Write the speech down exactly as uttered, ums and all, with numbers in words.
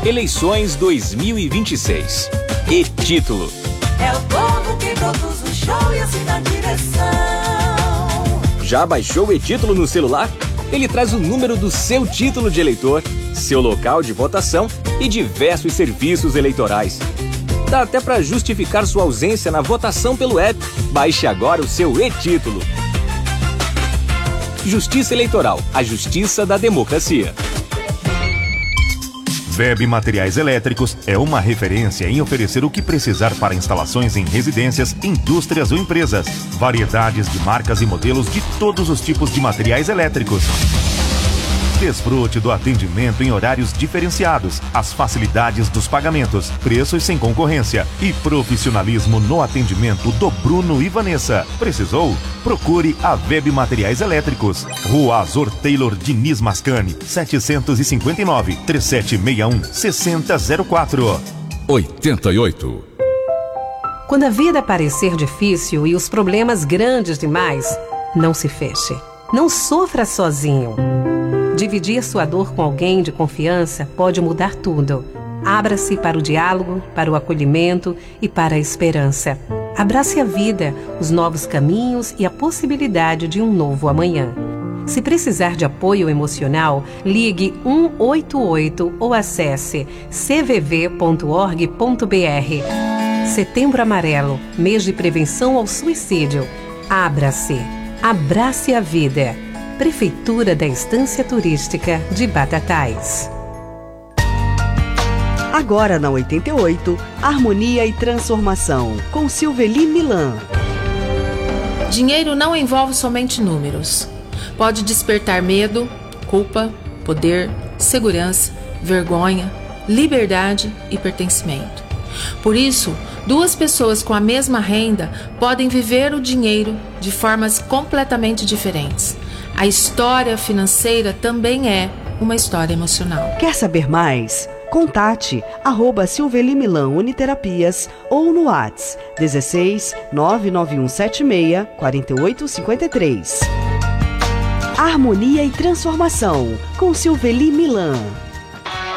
Eleições dois mil e vinte e seis. E-Título. É o povo que produz o show e assim dá direção. Já baixou o E-Título no celular? Ele traz o número do seu título de eleitor, seu local de votação e diversos serviços eleitorais. Dá até para justificar sua ausência na votação pelo app. Baixe agora o seu E-Título. Justiça Eleitoral, a justiça da democracia. V E B Materiais Elétricos é uma referência em oferecer o que precisar para instalações em residências, indústrias ou empresas. Variedades de marcas e modelos de todos os tipos de materiais elétricos. Desfrute do atendimento em horários diferenciados, as facilidades dos pagamentos, preços sem concorrência e profissionalismo no atendimento do Bruno e Vanessa. Precisou? Procure a V E B Materiais Elétricos. Rua Azor Taylor Diniz Mascani, setecentos e cinquenta e nove, três sete seis um, seis zero zero quatro. oitenta e oito. Quando a vida parecer difícil e os problemas grandes demais, não se feche. Não sofra sozinho. Dividir sua dor com alguém de confiança pode mudar tudo. Abra-se para o diálogo, para o acolhimento e para a esperança. Abrace a vida, os novos caminhos e a possibilidade de um novo amanhã. Se precisar de apoio emocional, ligue um oito oito ou acesse c v v ponto org ponto b r. Setembro Amarelo, mês de prevenção ao suicídio. Abra-se. Abrace a vida. Prefeitura da Estância Turística de Batatais. Agora na oitenta e oito, Harmonia e Transformação, com Silveli Milan. Dinheiro não envolve somente números. Pode despertar medo, culpa, poder, segurança, vergonha, liberdade e pertencimento. Por isso, duas pessoas com a mesma renda podem viver o dinheiro de formas completamente diferentes. A história financeira também é uma história emocional. Quer saber mais? Contate arroba Silveli Milan Uniterapias ou no WhatsApp dezesseis, nove nove um sete seis, quatro oito cinco três. Harmonia e Transformação, com Silveli Milan.